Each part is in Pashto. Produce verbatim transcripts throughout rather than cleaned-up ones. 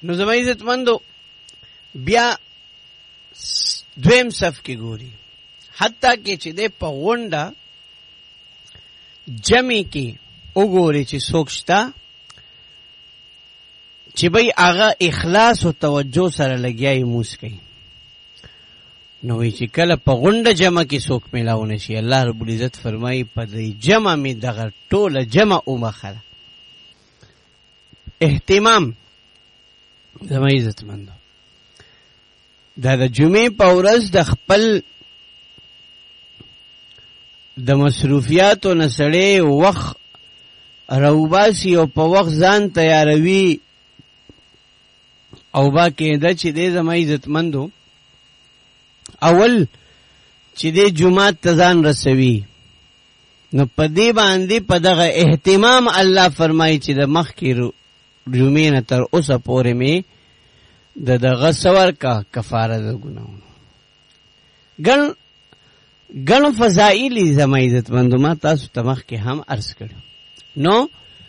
نو زما عزت مندو بیا دویم صف کې ګوري، حتی کې چې دې په غونډه جمع کې وګوري چې څوک شته چې بھئی هغه اخلاص او توجه سره لګیای موس کوي. نو وی چې کله په غونډه جمع کې څوک میلاونه شي، الله رب العزت فرمایي په دې جمع می دغه ټوله جمع ومخله. اهتمام زما عزت مندو دا د جمعې په ورځ د خپل د مصروفیاتو نه سړی وخت راوباسي او په وخت ځان تیاروي او با کېده چې دې زما عزت مندو اول چې دې جمعات ته ځان رسوي، نو په دې باندې په دغه اهتمام الله فرمایي چې د مخکې جمعې نه تر اوسه پورې مې د دغه سور کا کفاره د ګناهونو ګڼ ګڼ فضائل زما عزت مندو ما تاسو ته مخکې هم عرض کړو. نو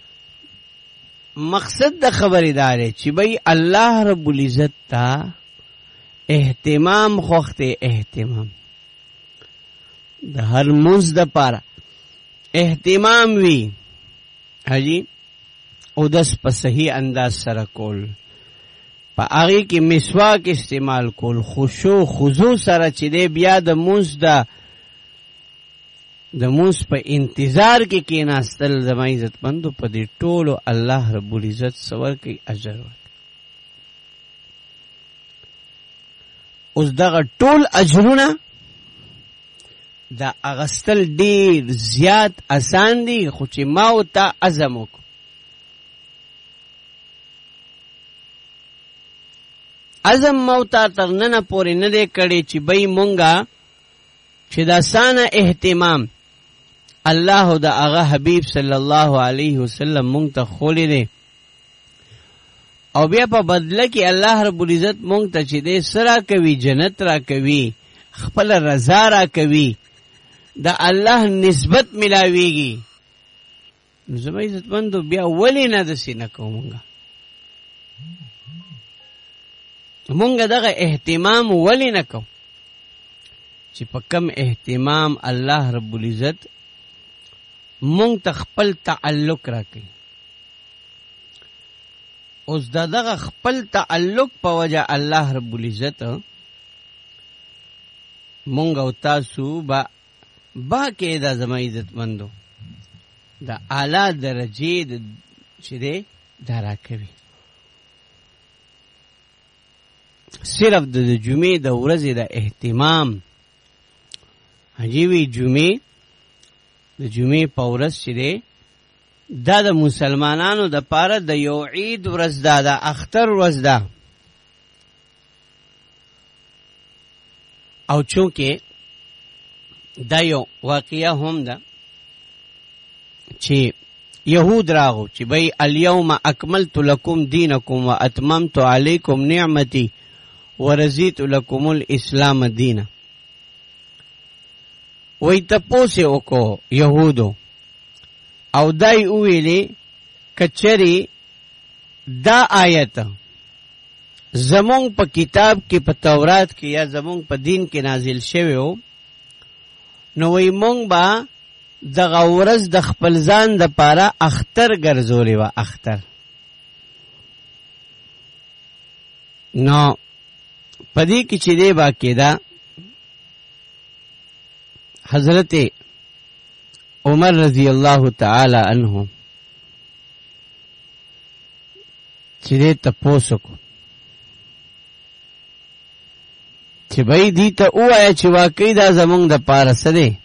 مقصد د خبرې دار چې بھئی الله رب العزت تا اهتمام خوخته، اهتمام د هر موز د پاره اهتمام وی حجی او دس په صحیح انداز سره کول، په هغه کې مسواک استعمال کول، خشوع خضوع سره چې دی بیا د موز د د موس په انتظار کې کېناستل زما عزت مندو په دې ټولو الله رب العزت سور کوي اجر ورکوي. اوس دغه ټول اجرونه دا اغستل ډیر زیات آسان دي، خو چې ما او تا عزم وکړو عزم ما تا تر ننه پورې نه دی کړی چې بھئی مونږه چې دا سانه اهتمام الله او د هغه حبیب صلی الله علیه وسلم مونږ ته خولی دی، او بیا په بدله کې الله رب العزت مونږ ته چې دی سره کوي، جنت را کوي، خپل رضا را کوي، د الله نسبت ملاویږي. نو زما عزت مندو بیا ولې نه داسې نه کوو مونږه مونږ دغه اهتمام ولې نه کوو چې په کم اهتمام الله رب العزت مونږ ته خپل تعلق را کوي. اوس دا دغه خپل تعلق په وجه الله رب العزت مونږ او تاسو با با کې دا زما عزت مندو دا اعلی درجه د چې دی دا را کوي. صرف د جمعې د ورځې د اهتمام حجیوی جمعې د جمعې په ورځ چې دی دا د مسلمانانو د پاره د یو عید ورځ ده، د اختر ورځ ده. او چونکې دا یو واقعه هم ده چې یهود راغو چې بھئی الیوم اکملت لکم دینکم و اتممت علیکم نعمتی و رضیت لکم الاسلام دینا. وی تپوسه وکو یهودو او دای اویلی کچری دا آیت زمونږ په کتاب کې په تورات کې یا زمونږ په دین کې نازل شوی و، نو وی مونږ با دغه ورځ د خپل ځان د پاره اختر ګرځولې وه. اختر نو پدې کې چې دی باقی دا حضرت عمر رضی اللہ تعالی عنہ چې دې تپوسو کو چې بھئی دی ته ووایه چې واقعي دا زمونږ د پاره څه دی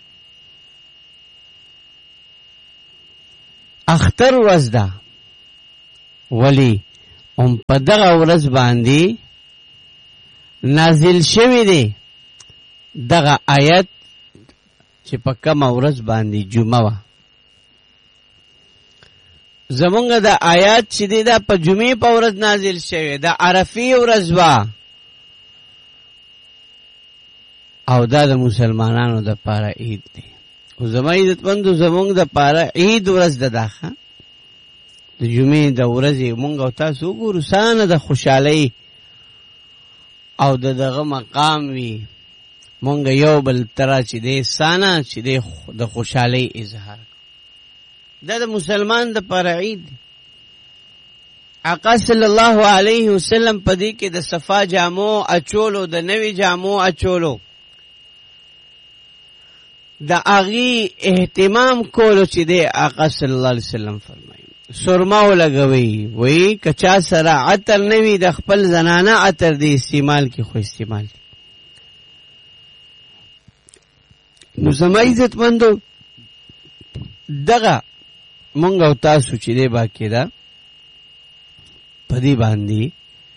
اختر ورځ ده، ولی هم په دغه ورځ باندې نازل شوی دی دغه آیت چې په کومه ورځ باندې جمعه وه. زمونږ د آیات چې دی دا په جمعې په ورځ نازل شوی، د عرفې ورځ وه، او دا د مسلمانانو د پاره عید دی. او زما عزتمندو زمونږ د پاره عید ورځ ده دا د جمعې د ورځې مونږ او تاسو وګورو سانه د خوشحالۍ او د دغه مقام وي مونږ یو بل ترا چې دی سانه چې دی د خوشحالۍ اظهار دا د مسلمان د پر عید دی. آقا صلی الله علیه وسلم پدې کې د صفا جامو اچولو د نوی جامو اچولو د اغي اهتمام کولو چې دی آقا صلی الله علیه وسلم فرمایي سرما ولګوي وای کچا سره عطر نوی د خپل زنانه عطر دی استعمال کی خو استعمال دی. نو زما عزت مندو دغه مونږ او تاسو چې دی باقی دا پدی باندې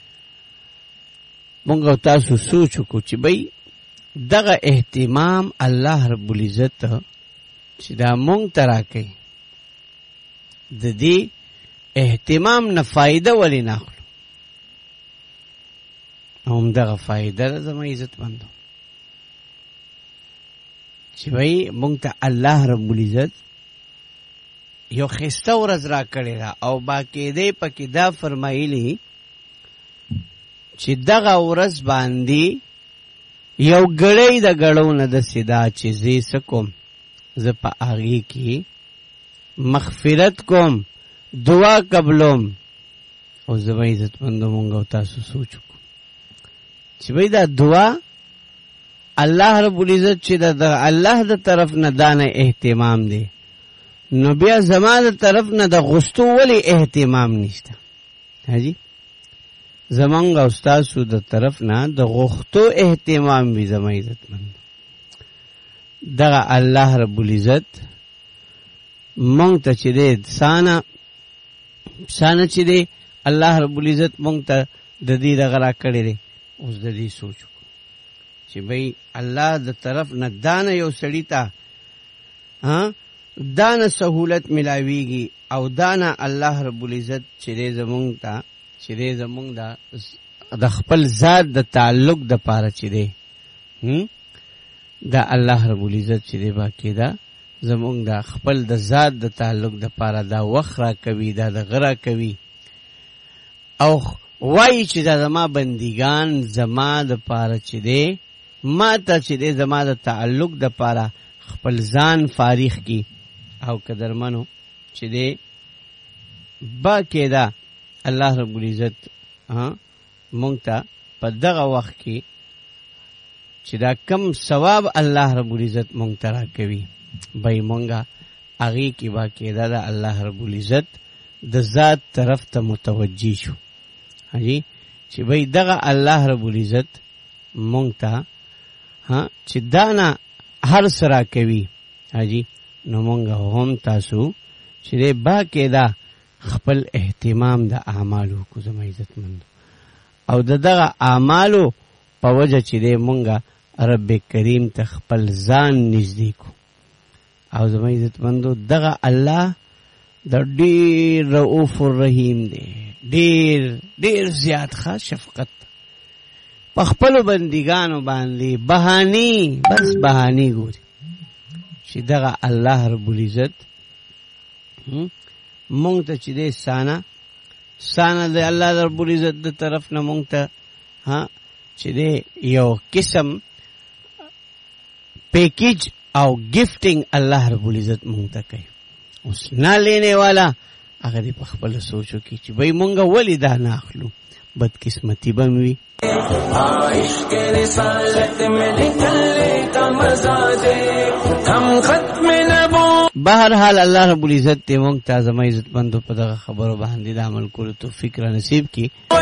مونږ او تاسو سوچ وکړو چې بھئی دغه اهتمام الله رب العزت چې دا مونږ ته راکوي د دې اهتمام نه فایده ولې نه اخلو همدغه فایده ده زما عزت مندو چې بھئی مونږ ته الله رب العزت یو خسته ورځ را کړې ده او باقاعده پکې دا فرمایلی چې دغه ورځ باندې یو ګړی د ګړو نه داسې ده چې زه څه کوم زه په هغې کې مغفرت کوم دعا قبلوم او زما عزتمندو مونږ او تاسو سوچ وکړو چې بھئی دا دعا الله رب العزت چې د الله د طرف نه دانه اهتمام دی نو بیا زما د طرف نه د غستو ولی اهتمام نشته حاجی زمانګ او تاسو د طرف نه د غختو اهتمام وي زما عزتمند دغه الله رب العزت مونږ ته چې دی سانه سانه چې دی الله رب العزت مونږ ته د دې دغه را کړی دی اوس د دې سوچ وکړو چې بھئی الله د طرف نه دانه یو سړي ته ها دانه سہولت ملاویږي او دانه الله رب العزت چې دی زمونږ ته چې دی زمونږ د خپل ذات د تعلق د پاره چې دی دا الله رب العزت چې دی باقی دا زمونږ د خپل د ذات د تعلق د پاره دا وخت را کوي دا د غره کوي او وای چې دا زما بندگان زما د پاره چې دی ما ته چې دی زما د تعلق د پاره خپل ځان فارغ کی او قدرمنو چې دی باقی دا الله رب العزت مونږ ته په دغه وخت کې چې دا کم ثواب الله رب العزت مونږ ته راکوي بھئی مونږه هغې کې باقاعده د الله رب العزت د ذات طرف ته متوجه شو حاجی چې بھئی دغه الله رب العزت مونږ ته چې دا نه هر څه راکوي حاجی نو مونږه هم تاسو چې دی باقاعده خپل اهتمام د اعمالو کو زما عزتمندو او د دغه اعمالو په وجه چې دی مونږه رب کریم ته خپل ځان نږدې کو او زما عزتمندو دغه الله د ډېر رؤوف الرحیم دی ډېر ډېر زیات ښه شفقت په خپلو بندګانو باندې بهاني بس بهاني ګوري چې دغه الله رب العزت مونږ ته چې دی سانه سانه د الله رب العزت د طرف نه مونږ ته ها چې دی یو قسم پیکیج او گفٹنگ اللہ رب العزت مونږ ته کوي اوس نه لینے والا هغه دې په خپل سوچو کې چې بھئی مونږ ولې دا نه اخلو بد قسمتی به وي عشق رسالت میں نکلنے کا مزہ دے ہم ختم نبو بہرحال اللہ رب العزت دې مونږ ته زما عزت مندو په دغه خبرو باندې د عمل کولو توفیق را نصیب کړي.